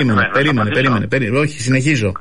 Περίμενε. Όχι, συνεχίζω.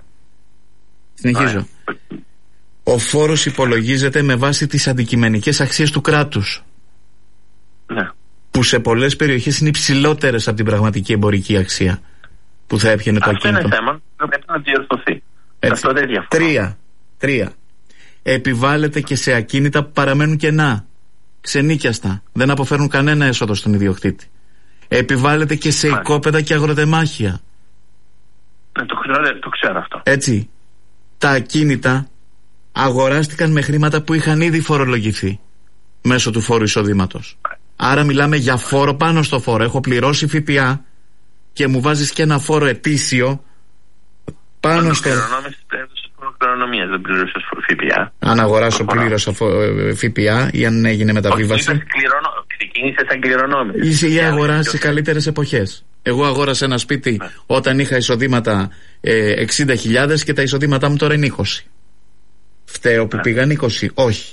Ο φόρος υπολογίζεται με βάση τις αντικειμενικές αξίες του κράτους. Ναι. Που σε πολλές περιοχές είναι υψηλότερες από την πραγματική εμπορική αξία που θα έπιανε το ακίνητο. Αυτό είναι θέμα, πρέπει να διορθωθεί. Αυτό δεν διαφωνώ. 3. Επιβάλλεται και σε ακίνητα που παραμένουν κενά, ξενίκιαστα, δεν αποφέρουν κανένα έσοδο στον ιδιοκτήτη. Επιβάλλεται και σε οικόπεδα και αγροτεμάχια. Ναι, το ξέρω αυτό. Έτσι. Τα ακίνητα αγοράστηκαν με χρήματα που είχαν ήδη φορολογηθεί μέσω του φόρου εισοδήματος. Άρα μιλάμε για φόρο πάνω στο φόρο. Έχω πληρώσει ΦΠΑ και μου βάζεις και ένα φόρο ετήσιο πάνω στο. Δεν πλήρωσες ΦΠΑ. Αν αγοράσω πλήρωσα ΦΠΑ ή αν έγινε μεταβίβαση. Ξεκίνησε σαν κληρονόμηση. Ή αγοράσει σε καλύτερες εποχές. Εγώ αγόρασα ένα σπίτι όταν είχα εισοδήματα 60.000 και τα εισοδήματά μου τώρα είναι 20. Φταίω που πήγαν 20? Όχι.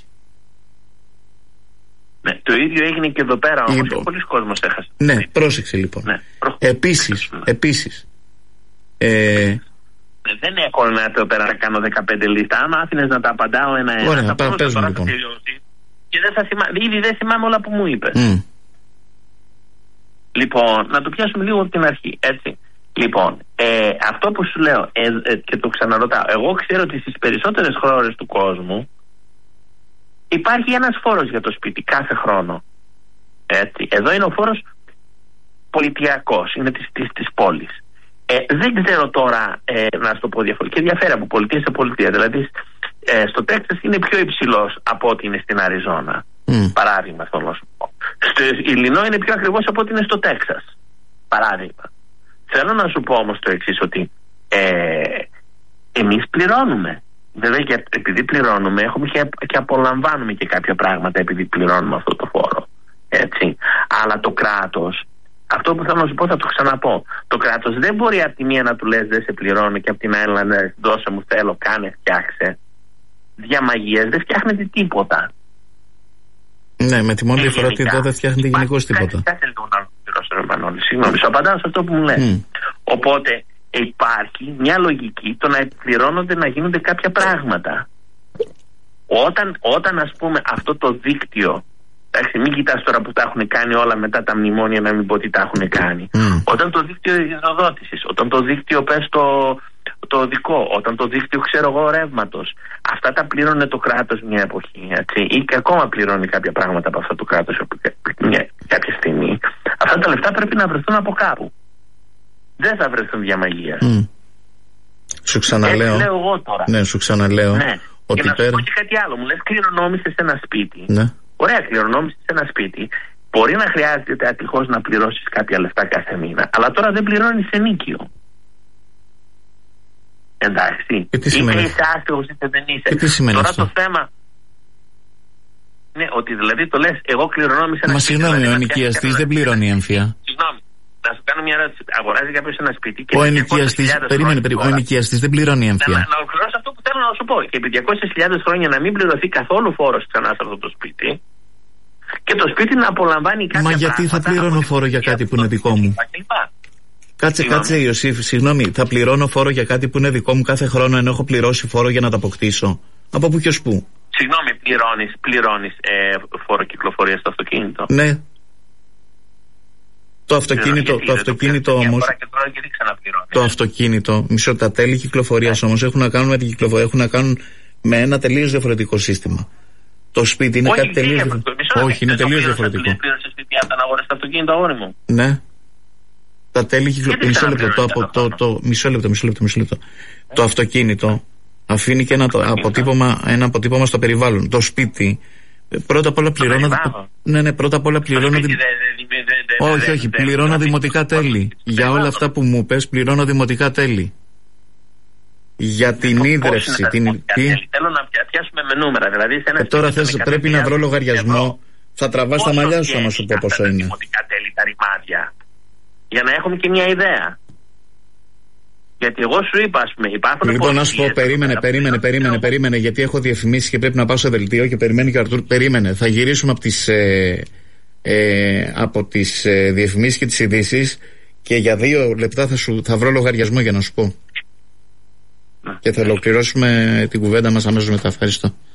Ναι, το ίδιο έγινε και εδώ πέρα όμως και πολλοί κόσμος έχασε. Ναι, πρόσεξε λοιπόν. Ναι, επίσης δεν έχω εδώ πέρα να κάνω 15 λίστα. Αν άφηνες να τα απαντάω ένα-ένα. Ωραία, παίζουμε λοιπόν. Και ήδη δεν θυμάμαι όλα που μου είπες. Λοιπόν, να το πιάσουμε λίγο από την αρχή, έτσι. Λοιπόν, αυτό που σου λέω και το ξαναρωτάω, εγώ ξέρω ότι στις περισσότερες χώρες του κόσμου υπάρχει ένας φόρος για το σπίτι κάθε χρόνο. Έτσι. Εδώ είναι ο φόρος πολιτιακός, είναι της πόλης. Δεν ξέρω τώρα να σου το πω διαφορετικά. Και διαφέρει από πολιτεία σε πολιτεία. Δηλαδή, στο Τέξας είναι πιο υψηλός από ό,τι είναι στην Αριζόνα. Παράδειγμα, θέλω να σου πω. Στο Ιλινό είναι πιο ακριβώς από ό,τι είναι στο Τέξας. Παράδειγμα. Θέλω να σου πω όμως το εξής, ότι εμείς πληρώνουμε. Βέβαια, επειδή πληρώνουμε, έχουμε και απολαμβάνουμε και κάποια πράγματα επειδή πληρώνουμε αυτό το φόρο. Έτσι. Αλλά το κράτος, αυτό που θέλω να σου πω θα το ξαναπώ. Το κράτος δεν μπορεί από τη μία να του λες δεν σε πληρώνω και από την άλλη να λες δώσε μου, θέλω, κάνε, φτιάξε. Διαμαγείας δεν φτιάχνεται τίποτα. Ναι, με τη μόνη διαφορά ότι εδώ δεν φτιάχνεται γενικώς τίποτα. Κάτσε λίγο να πληρώσω, Μανώλη. Συγγνώμη, σου απαντάω σε αυτό που μου λες. Οπότε υπάρχει μια λογική το να εκπληρώνονται, να γίνονται κάποια πράγματα. Όταν ας πούμε αυτό το δίκτυο, εντάξει, μην κοιτάς τώρα που τα έχουν κάνει όλα μετά τα μνημόνια, να μην πω ότι τα έχουν κάνει. Όταν το δίκτυο υδροδότησης, όταν το δίκτυο πες το οδικό, όταν το δίκτυο ξέρω εγώ ρεύματος, αυτά τα πλήρωνε το κράτος μια εποχή, έτσι, ή και ακόμα πληρώνει κάποια πράγματα από αυτό το κράτος κάποια στιγμή. Αυτά τα λεφτά πρέπει να βρεθούν από κάπου. Δεν θα βρεθούν διαμαγείας. Σου ξαναλέω. Έτσι λέω εγώ τώρα. Ναι, σου ξαναλέω. Ναι. Ότι και να σου πω και κάτι άλλο. Μου λες κληρονόμησες ένα σπίτι. Ναι. Ωραία, κληρονόμησες ένα σπίτι. Μπορεί να χρειάζεται ατυχώς να πληρώσεις κάποια λεφτά κάθε μήνα. Αλλά τώρα δεν πληρώνεις ενίκιο. Εντάξει. Είτε είσαι άστεγος είτε δεν είσαι. Και τι σημαίνει τώρα αυτό? Το θέμα. Ναι, ότι δηλαδή το λες, εγώ κληρονόμησα ένα σπίτι. Μα συγγνώμη, ο ενοικιαστής δεν πληρώνει έμφυα. Συγγνώμη. Να σου κάνω μια ερώτηση. Αγοράζει κάποιος ένα σπίτι και. Ο ενοικιαστής δεν πληρώνει έμφυα. Να ολοκληρώσω αυτό που θέλω να σου πω. Και επί 200.000 χρόνια να μην πληρωθεί καθόλου φόρος ξανά σε αυτό το σπίτι. Και το σπίτι να απολαμβάνει κάποια πράγματα. Μα γιατί θα πληρώνω φόρο για κάτι που είναι δικό μου? Κάτσε, Ιωσήφ, συγγνώμη. Θα πληρώνω φόρο για κάτι που είναι δικό μου κάθε χρόνο ενώ έχω πληρώσει φόρο για να το αποκτήσω? Από πού και ως πού? Συγγνώμη, πληρώνεις φόρο κυκλοφορίας στο αυτοκίνητο? Ναι. Το αυτοκίνητο όμως. Το αυτοκίνητο, τα τέλη κυκλοφορίας όμως έχουν να κάνουν με την κυκλοφορία, έχουν να κάνουν με ένα τελείως διαφορετικό σύστημα. Το σπίτι είναι κάτι τελείως διαφορετικό. Όχι, είναι τελείως διαφορετικό. Πλήρωσες ΦΠΑ όταν αγόρασα το αυτοκίνητο, αγόρι μου? Ναι. Τα τέλη κυκλοφορίας. Μισό λεπτό. Το αυτοκίνητο αφήνει και ένα αποτύπωμα στο περιβάλλον. Το σπίτι πρώτα απ' όλα πληρώνω. Ναι, πρώτα απ' όλα πληρώνω. Όχι, πληρώνω δημοτικά τέλη. Για όλα αυτά που μου πες, πληρώνω δημοτικά τέλη. Για την ίδρυυση. Θέλω να πιάσουμε με νούμερα. Δηλαδή, τώρα πρέπει να βρω λογαριασμό. Θα τραβάς τα μαλλιά σου άμα σου πω πόσο είναι. Δημοτικά τέλη, τα ρημάδια. Για να έχουμε και μια ιδέα. Γιατί εγώ σου είπα, ας πούμε, υπάρχουν. Λοιπόν, να σου πω, περίμενε, γιατί έχω διαφημίσεις και πρέπει να πάω σε δελτίο και περιμένει και ο Αρτούρ. Περίμενε. Θα γυρίσουμε από τις διαφημίσεις και τις ειδήσεις Και για 2 λεπτά θα βρω λογαριασμό για να σου πω. Και θα ολοκληρώσουμε την κουβέντα μας αμέσως μετά. Ευχαριστώ.